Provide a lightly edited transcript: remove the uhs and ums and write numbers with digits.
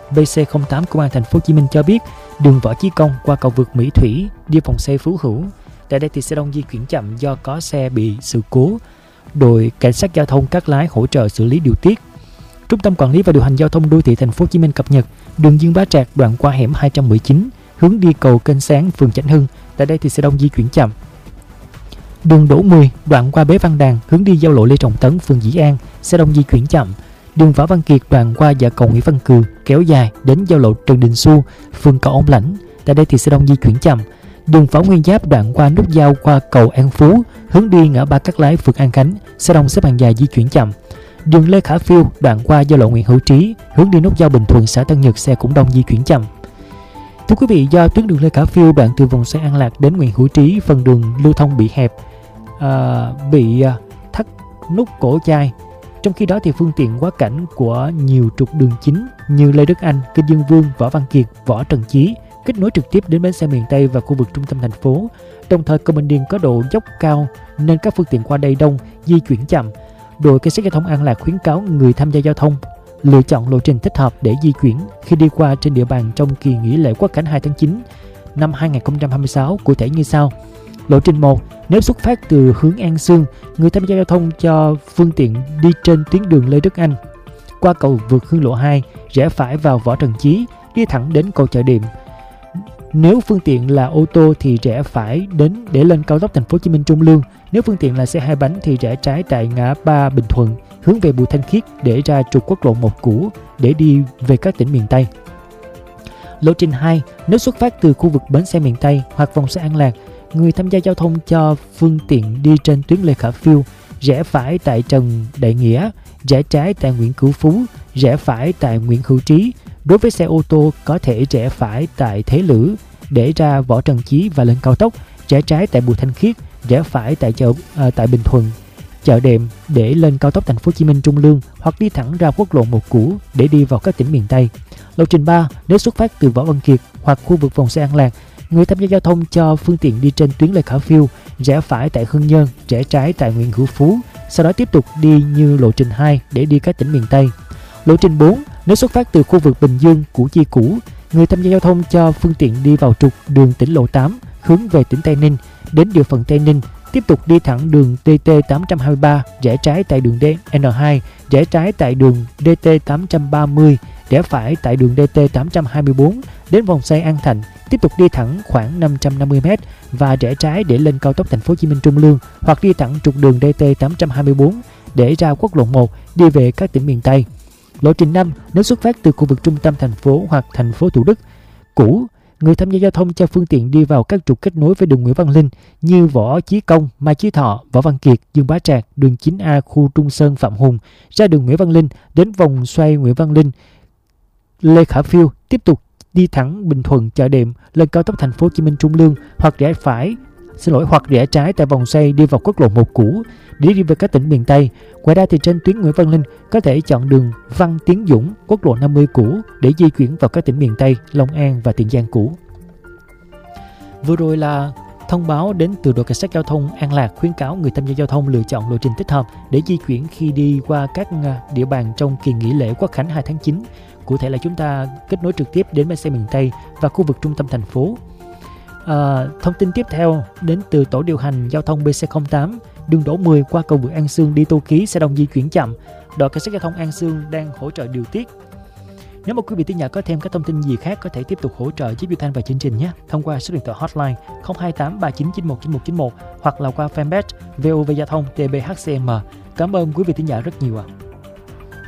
BC08 Công an Thành phố Hồ Chí Minh cho biết đường Võ Chí Công qua cầu vượt Mỹ Thủy đi vòng xoay Phú Hữu. Tại đây thì xe đông di chuyển chậm do có xe bị sự cố. Đội cảnh sát giao thông Cát Lái hỗ trợ xử lý điều tiết. Trung tâm Quản lý và Điều hành Giao thông Đô thị Thành phố Hồ Chí Minh cập nhật đường Dương Bá Trạc đoạn qua hẻm 219 hướng đi cầu Kênh Sáng, phường Chánh Hưng. Tại đây thì xe đông di chuyển chậm. Đường Đỗ 10 đoạn qua Bế Văn Đàn hướng đi giao lộ Lê Trọng Tấn, phường Dĩ An, xe đông di chuyển chậm. Đường Võ Văn Kiệt đoạn qua dạ cầu Nguyễn Văn Cừ kéo dài đến giao lộ Trần Đình Xu, phường Cầu Ông Lãnh. Tại đây thì xe đông di chuyển chậm. Đường Võ Nguyên Giáp đoạn qua nút giao qua cầu An Phú hướng đi ngã ba Cát Lái, phường An Khánh, xe đông xếp hàng dài di chuyển chậm. Đường Lê Khả Phiêu đoạn qua giao lộ Nguyễn Hữu Trí hướng đi nút giao Bình Thuận, xã Tân Nhật, xe cũng đông di chuyển chậm. Thưa quý vị, do tuyến đường Lê Khả Phiêu đoạn từ vòng xoay An Lạc đến Nguyễn Hữu Trí, phần đường lưu thông bị hẹp, bị thắt nút cổ chai. Trong khi đó thì phương tiện quá cảnh của nhiều trục đường chính như Lê Đức Anh, Kinh Dương Vương, Võ Văn Kiệt, Võ Trần Chí kết nối trực tiếp đến bến xe miền Tây và khu vực trung tâm thành phố. Đồng thời cầu Bình Điền có độ dốc cao nên các phương tiện qua đây đông, di chuyển chậm. Đội cảnh sát giao thông An Lạc khuyến cáo người tham gia giao thông lựa chọn lộ trình thích hợp để di chuyển khi đi qua trên địa bàn trong kỳ nghỉ lễ Quốc khánh 2 tháng 9 năm 2026, cụ thể như sau. Lộ trình 1, nếu xuất phát từ hướng An Sương, người tham gia giao thông cho phương tiện đi trên tuyến đường Lê Đức Anh qua cầu vượt Hương Lộ 2, rẽ phải vào Võ Trần Chí, đi thẳng đến cầu Chợ Điệm. Nếu phương tiện là ô tô thì rẽ phải đến để lên cao tốc Thành phố Hồ Chí Minh Trung Lương. Nếu phương tiện là xe hai bánh thì rẽ trái tại ngã ba Bình Thuận hướng về Bùi Thanh Khiết để ra trục quốc lộ 1 cũ để đi về các tỉnh miền Tây. Lộ trình 2, nếu xuất phát từ khu vực bến xe miền Tây hoặc vòng xoay An Lạc, người tham gia giao thông cho phương tiện đi trên tuyến Lê Khả Phiêu, rẽ phải tại Trần Đại Nghĩa, rẽ trái tại Nguyễn Cửu Phú, rẽ phải tại Nguyễn Hữu Trí. Đối với xe ô tô có thể rẽ phải tại Thế Lữ để ra Võ Trần Chí và lên cao tốc, rẽ trái tại Bùi Thanh Khiết, rẽ phải tại Bình Thuận, Chợ Đệm để lên cao tốc Thành phố Hồ Chí Minh Trung Lương hoặc đi thẳng ra quốc lộ 1 cũ để đi vào các tỉnh miền Tây. Lộ trình 3, nếu xuất phát từ Võ Văn Kiệt hoặc khu vực vòng xoay An Lạc, người tham gia giao thông cho phương tiện đi trên tuyến Lê Khả Phiêu, rẽ phải tại Hưng Nhơn, rẽ trái tại Nguyễn Hữu Phú, sau đó tiếp tục đi như lộ trình 2 để đi các tỉnh miền Tây. Lộ trình 4, nếu xuất phát từ khu vực Bình Dương, Củ Chi cũ, người tham gia giao thông cho phương tiện đi vào trục đường tỉnh lộ 8 hướng về tỉnh Tây Ninh đến địa phận Tây Ninh, tiếp tục đi thẳng đường DT823, rẽ trái tại đường DN2, rẽ trái tại đường DT830, rẽ phải tại đường DT824 đến vòng xoay An Thạnh, tiếp tục đi thẳng khoảng 550m và rẽ trái để lên cao tốc Thành phố Hồ Chí Minh Trung Lương hoặc đi thẳng trục đường DT824 để ra quốc lộ 1 đi về các tỉnh miền Tây. Lộ trình 5, nếu xuất phát từ khu vực trung tâm thành phố hoặc thành phố Thủ Đức cũ, người tham gia giao thông cho phương tiện đi vào các trục kết nối với đường Nguyễn Văn Linh như Võ Chí Công, Mai Chí Thọ, Võ Văn Kiệt, Dương Bá Trạc, đường 9A khu Trung Sơn Phạm Hùng, ra đường Nguyễn Văn Linh đến vòng xoay Nguyễn Văn Linh, Lê Khả Phiêu, tiếp tục đi thẳng Bình Thuận, Chợ Đệm lên cao tốc Thành phố Hồ Chí Minh Trung Lương hoặc rẽ trái tại vòng xoay đi vào quốc lộ 1 cũ để đi về các tỉnh miền Tây. Ngoài ra thì trên tuyến Nguyễn Văn Linh có thể chọn đường Văn Tiến Dũng, quốc lộ 50 cũ để di chuyển vào các tỉnh miền Tây, Long An và Tiền Giang cũ. Vừa rồi là thông báo đến từ đội cảnh sát giao thông An Lạc khuyến cáo người tham gia giao thông lựa chọn lộ trình thích hợp để di chuyển khi đi qua các địa bàn trong kỳ nghỉ lễ Quốc khánh 2 tháng 9. Cụ thể là chúng ta kết nối trực tiếp đến bến xe miền Tây và khu vực trung tâm thành phố. Thông tin tiếp theo đến từ tổ điều hành giao thông BC08, đường Đỗ 10 qua cầu vượt An Sương đi Tô Ký, xe đông di chuyển chậm. Đội cảnh sát giao thông An Sương đang hỗ trợ điều tiết. Nếu mà quý vị thính giả có thêm các thông tin gì khác có thể tiếp tục hỗ trợ giúp Duy Thanh và chương trình nhé, thông qua số điện thoại hotline 028 3991 9191 hoặc là qua fanpage VOV Giao thông TBHCM. Cảm ơn quý vị thính giả rất nhiều ạ.